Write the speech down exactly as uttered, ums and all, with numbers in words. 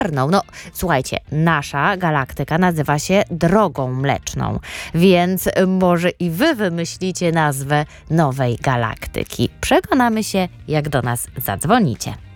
No, słuchajcie, nasza galaktyka nazywa się Drogą Mleczną, więc może i wy wymyślicie nazwę nowej galaktyki. Przekonamy się, jak do nas zadzwonicie.